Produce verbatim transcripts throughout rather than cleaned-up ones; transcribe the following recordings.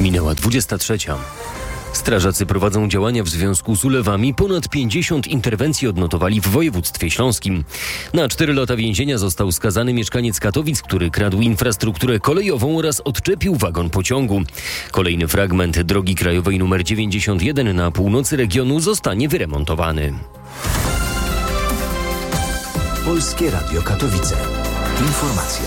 Minęła dwudziesta trzecia. Strażacy prowadzą działania w związku z ulewami. Ponad pięćdziesiąt interwencji odnotowali w województwie śląskim. Na cztery lata więzienia został skazany mieszkaniec Katowic, który kradł infrastrukturę kolejową oraz odczepił wagon pociągu. Kolejny fragment drogi krajowej nr dziewięćdziesiąt jeden na północy regionu zostanie wyremontowany. Polskie Radio Katowice. Informacje.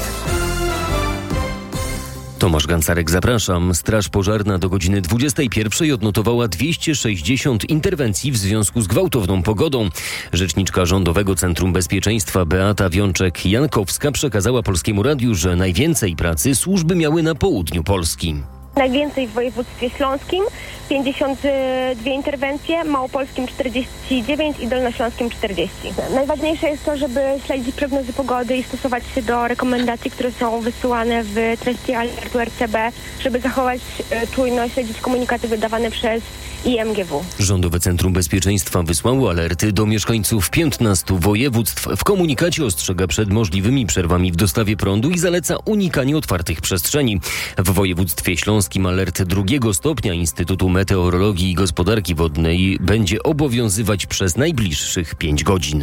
Tomasz Gancarek, zapraszam. Straż Pożarna do godziny dwudziestej pierwszej odnotowała dwieście sześćdziesiąt interwencji w związku z gwałtowną pogodą. Rzeczniczka Rządowego Centrum Bezpieczeństwa Beata Wiączek-Jankowska przekazała Polskiemu Radiu, że najwięcej pracy służby miały na południu Polski. Najwięcej w województwie śląskim, pięćdziesiąt dwie interwencje, małopolskim czterdzieści dziewięć i dolnośląskim czterdzieści. Najważniejsze jest to, żeby śledzić prognozy pogody i stosować się do rekomendacji, które są wysyłane w treści alertu R C B, żeby zachować czujność, śledzić komunikaty wydawane przez I M G W. Rządowe Centrum Bezpieczeństwa wysłało alerty do mieszkańców piętnastu województw. W komunikacie ostrzega przed możliwymi przerwami w dostawie prądu i zaleca unikanie otwartych przestrzeni. W województwie śląskim alert drugiego stopnia Instytutu Meteorologii i Gospodarki Wodnej będzie obowiązywać przez najbliższych pięć godzin.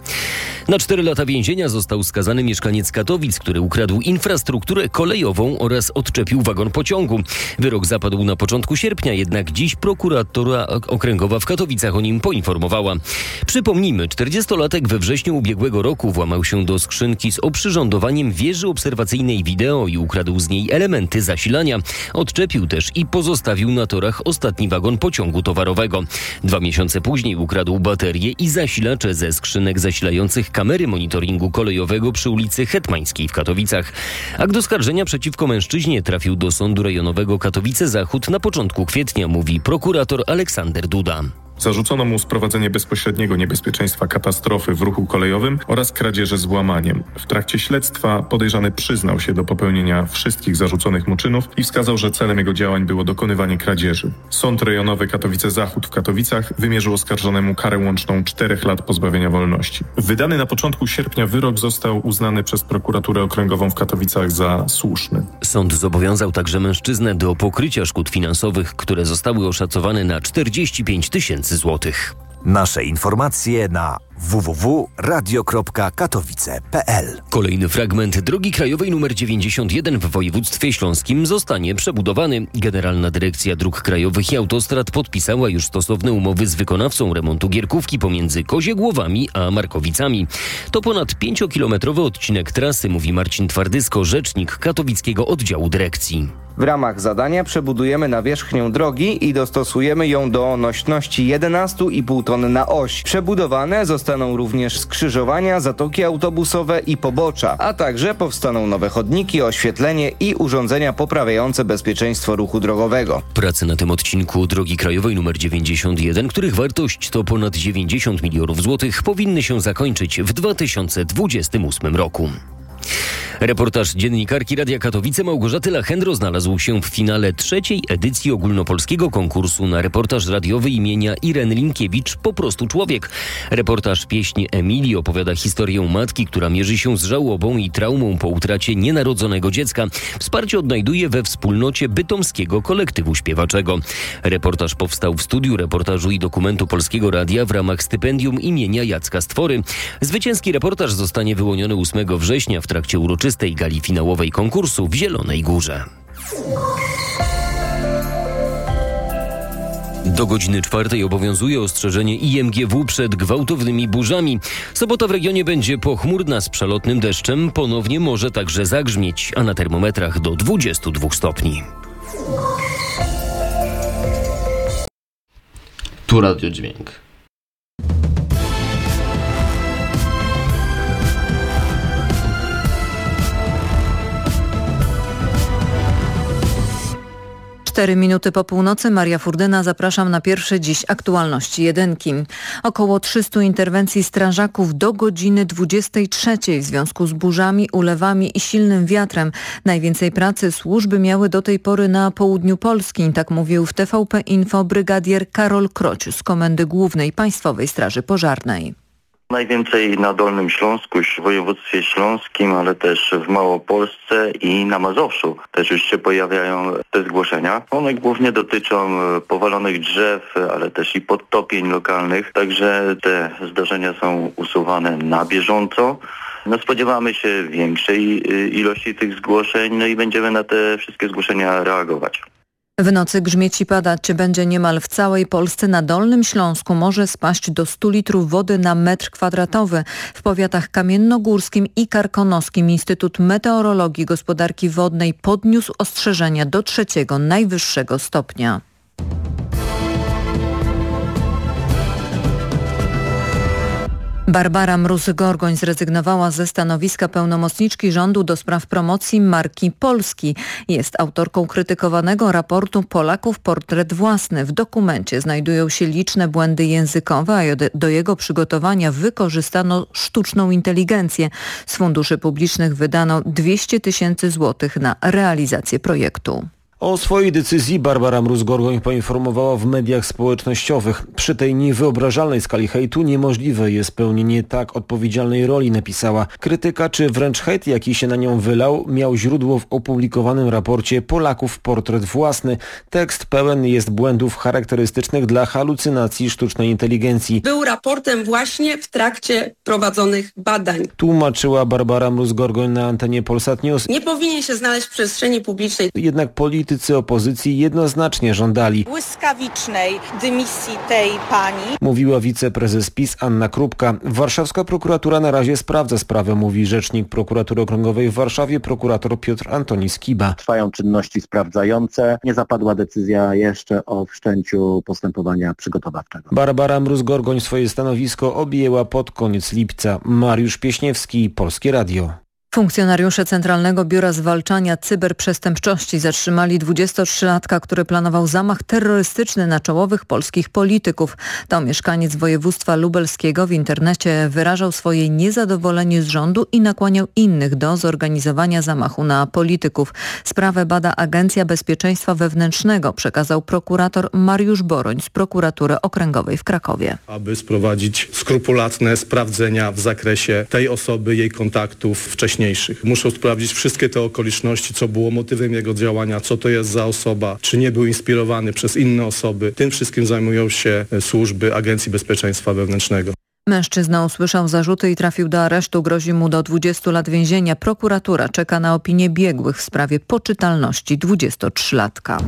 Na cztery lata więzienia został skazany mieszkaniec Katowic, który ukradł infrastrukturę kolejową oraz odczepił wagon pociągu. Wyrok zapadł na początku sierpnia, jednak dziś prokuratura okręgowa w Katowicach o nim poinformowała. Przypomnijmy, czterdziestolatek we wrześniu ubiegłego roku włamał się do skrzynki z oprzyrządowaniem wieży obserwacyjnej wideo i ukradł z niej elementy zasilania. Odczepił też i pozostawił na torach ostatni wagon pociągu towarowego. Dwa miesiące później ukradł baterie i zasilacze ze skrzynek zasilających kamery monitoringu kolejowego przy ulicy Hetmańskiej w Katowicach. Akt oskarżenia przeciwko mężczyźnie trafił do Sądu Rejonowego Katowice Zachód na początku kwietnia, mówi prokurator Aleksander Duda. Zarzucono mu sprowadzenie bezpośredniego niebezpieczeństwa katastrofy w ruchu kolejowym oraz kradzieże z włamaniem. W trakcie śledztwa podejrzany przyznał się do popełnienia wszystkich zarzuconych mu czynów i wskazał, że celem jego działań było dokonywanie kradzieży. Sąd Rejonowy Katowice Zachód w Katowicach wymierzył oskarżonemu karę łączną czterech lat pozbawienia wolności. Wydany na początku sierpnia wyrok został uznany przez prokuraturę okręgową w Katowicach za słuszny. Sąd zobowiązał także mężczyznę do pokrycia szkód finansowych, które zostały oszacowane na czterdzieści pięć tysięcy złotych. Nasze informacje na w w w kropka radio kropka katowice kropka p l. Kolejny fragment drogi krajowej nr dziewięćdziesiąt jeden w województwie śląskim zostanie przebudowany. Generalna Dyrekcja Dróg Krajowych i Autostrad podpisała już stosowne umowy z wykonawcą remontu gierkówki pomiędzy Koziegłowami a Markowicami. To ponad pięciokilometrowy odcinek trasy, mówi Marcin Twardysko, rzecznik katowickiego oddziału dyrekcji. W ramach zadania przebudujemy nawierzchnię drogi i dostosujemy ją do nośności jedenaście i pół ton na oś. Przebudowane zostaną również skrzyżowania, zatoki autobusowe i pobocza, a także powstaną nowe chodniki, oświetlenie i urządzenia poprawiające bezpieczeństwo ruchu drogowego. Prace na tym odcinku drogi krajowej nr dziewięćdziesiąt jeden, których wartość to ponad dziewięćdziesiąt milionów złotych, powinny się zakończyć w dwa tysiące dwudziestym ósmym roku. Reportaż dziennikarki Radia Katowice Małgorzaty Lachendro znalazł się w finale trzeciej edycji ogólnopolskiego konkursu na reportaż radiowy imienia Ireny Linkiewicz Po prostu człowiek. Reportaż Pieśń Emilii opowiada historię matki, która mierzy się z żałobą i traumą po utracie nienarodzonego dziecka. Wsparcie odnajduje we wspólnocie bytomskiego kolektywu śpiewaczego. Reportaż powstał w studiu reportażu i dokumentu Polskiego Radia w ramach stypendium imienia Jacka Stwory. Zwycięski reportaż zostanie wyłoniony ósmego września w trakcie uroczystej gali finałowej konkursu w Zielonej Górze. Do godziny czwartej obowiązuje ostrzeżenie I M G W przed gwałtownymi burzami. Sobota w regionie będzie pochmurna z przelotnym deszczem, ponownie może także zagrzmieć, a na termometrach do dwudziestu dwóch stopni. Tu Radio Dźwięk. Cztery minuty po północy, Maria Furdyna, zapraszam na pierwsze dziś aktualności jedynki. Około trzystu interwencji strażaków do godziny dwudziestej trzeciej w związku z burzami, ulewami i silnym wiatrem. Najwięcej pracy służby miały do tej pory na południu Polski, tak mówił w T V P Info brygadier Karol Kroć z Komendy Głównej Państwowej Straży Pożarnej. Najwięcej na Dolnym Śląsku, w województwie śląskim, ale też w Małopolsce i na Mazowszu też już się pojawiają te zgłoszenia. One głównie dotyczą powalonych drzew, ale też i podtopień lokalnych, także te zdarzenia są usuwane na bieżąco. No spodziewamy się większej ilości tych zgłoszeń, no i będziemy na te wszystkie zgłoszenia reagować. W nocy grzmieć i padać będzie niemal w całej Polsce. Na Dolnym Śląsku może spaść do stu litrów wody na metr kwadratowy. W powiatach kamiennogórskim i karkonoskim Instytut Meteorologii i Gospodarki Wodnej podniósł ostrzeżenia do trzeciego najwyższego stopnia. Barbara Mróz-Gorgoń zrezygnowała ze stanowiska pełnomocniczki rządu do spraw promocji marki Polski. Jest autorką krytykowanego raportu Polaków Portret Własny. W dokumencie znajdują się liczne błędy językowe, a do jego przygotowania wykorzystano sztuczną inteligencję. Z funduszy publicznych wydano dwieście tysięcy złotych na realizację projektu. O swojej decyzji Barbara Mróz-Gorgoń poinformowała w mediach społecznościowych. Przy tej niewyobrażalnej skali hejtu niemożliwe jest pełnienie tak odpowiedzialnej roli, napisała. Krytyka czy wręcz hejt, jaki się na nią wylał, miał źródło w opublikowanym raporcie Polaków Portret Własny. Tekst pełen jest błędów charakterystycznych dla halucynacji sztucznej inteligencji. Był raportem właśnie w trakcie prowadzonych badań. Tłumaczyła Barbara Mróz-Gorgoń na antenie Polsat News. Nie powinien się znaleźć w przestrzeni publicznej. Jednak politycy Politycy opozycji jednoznacznie żądali błyskawicznej dymisji tej pani, mówiła wiceprezes PiS Anna Krupka. Warszawska prokuratura na razie sprawdza sprawę, mówi rzecznik prokuratury okręgowej w Warszawie, prokurator Piotr Antoni Skiba. Trwają czynności sprawdzające. Nie zapadła decyzja jeszcze o wszczęciu postępowania przygotowawczego. Barbara Mróz-Gorgoń swoje stanowisko objęła pod koniec lipca. Mariusz Pieśniewski, Polskie Radio. Funkcjonariusze Centralnego Biura Zwalczania Cyberprzestępczości zatrzymali dwudziestotrzylatka, który planował zamach terrorystyczny na czołowych polskich polityków. To mieszkaniec województwa lubelskiego w internecie wyrażał swoje niezadowolenie z rządu i nakłaniał innych do zorganizowania zamachu na polityków. Sprawę bada Agencja Bezpieczeństwa Wewnętrznego, przekazał prokurator Mariusz Boroń z Prokuratury Okręgowej w Krakowie. Aby sprowadzić skrupulatne sprawdzenia w zakresie tej osoby, jej kontaktów wcześniej. Muszą sprawdzić wszystkie te okoliczności, co było motywem jego działania, co to jest za osoba, czy nie był inspirowany przez inne osoby. Tym wszystkim zajmują się służby Agencji Bezpieczeństwa Wewnętrznego. Mężczyzna usłyszał zarzuty i trafił do aresztu. Grozi mu do dwudziestu lat więzienia. Prokuratura czeka na opinię biegłych w sprawie poczytalności dwudziestotrzylatka.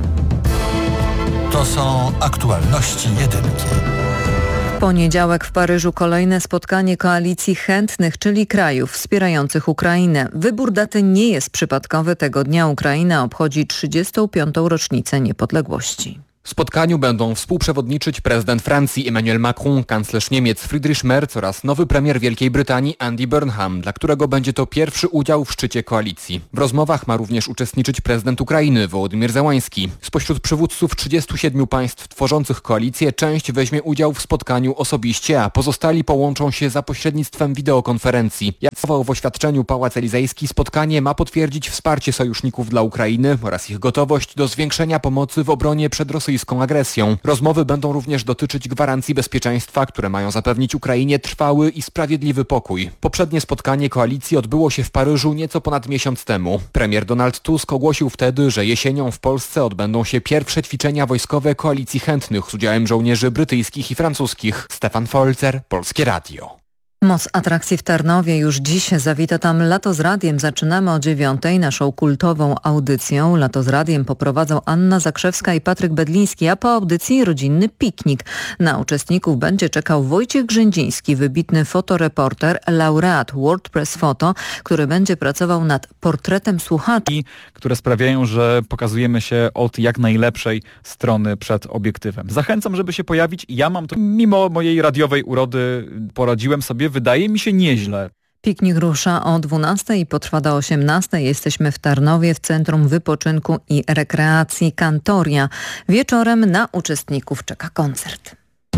To są aktualności jedynki. W poniedziałek w Paryżu kolejne spotkanie koalicji chętnych, czyli krajów wspierających Ukrainę. Wybór daty nie jest przypadkowy. Tego dnia Ukraina obchodzi trzydziestą piątą rocznicę niepodległości. W spotkaniu będą współprzewodniczyć prezydent Francji Emmanuel Macron, kanclerz Niemiec Friedrich Merz oraz nowy premier Wielkiej Brytanii Andy Burnham, dla którego będzie to pierwszy udział w szczycie koalicji. W rozmowach ma również uczestniczyć prezydent Ukrainy Wołodymyr Zełański. Spośród przywódców trzydziestu siedmiu państw tworzących koalicję część weźmie udział w spotkaniu osobiście, a pozostali połączą się za pośrednictwem wideokonferencji. Jak mowa w oświadczeniu Pałac Elizejski, spotkanie ma potwierdzić wsparcie sojuszników dla Ukrainy oraz ich gotowość do zwiększenia pomocy w obronie przed rosyjską agresją. Rozmowy będą również dotyczyć gwarancji bezpieczeństwa, które mają zapewnić Ukrainie trwały i sprawiedliwy pokój. Poprzednie spotkanie koalicji odbyło się w Paryżu nieco ponad miesiąc temu. Premier Donald Tusk ogłosił wtedy, że jesienią w Polsce odbędą się pierwsze ćwiczenia wojskowe koalicji chętnych z udziałem żołnierzy brytyjskich i francuskich. Stefan Folzer, Polskie Radio. Moc atrakcji w Tarnowie. Już dziś zawita tam Lato z Radiem. Zaczynamy o dziewiątej naszą kultową audycją. Lato z Radiem poprowadzą Anna Zakrzewska i Patryk Bedliński, a po audycji rodzinny piknik. Na uczestników będzie czekał Wojciech Grzędziński, wybitny fotoreporter, laureat WordPress Photo, który będzie pracował nad portretem słuchacza. Które sprawiają, że pokazujemy się od jak najlepszej strony przed obiektywem. Zachęcam, żeby się pojawić. Ja mam to, mimo mojej radiowej urody, poradziłem sobie, wydaje mi się, nieźle. Piknik rusza o dwunastej i potrwa do osiemnastej. Jesteśmy w Tarnowie w Centrum Wypoczynku i Rekreacji Kantoria. Wieczorem na uczestników czeka koncert.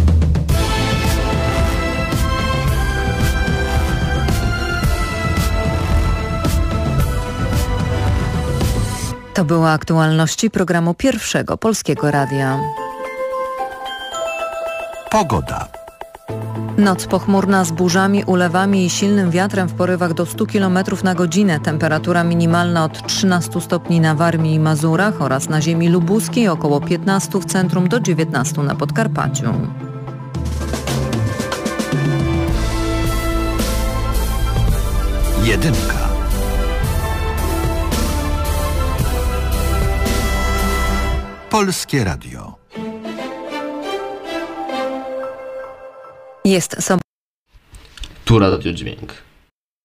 To były aktualności programu Pierwszego Polskiego Radia. Pogoda. Noc pochmurna z burzami, ulewami i silnym wiatrem w porywach do stu kilometrów na godzinę. Temperatura minimalna od trzynastu stopni na Warmii i Mazurach oraz na ziemi lubuskiej, około piętnastu w centrum do dziewiętnastu na Podkarpaciu. Jedynka. Polskie Radio. Jest sobota. Tu Radio Dźwięk.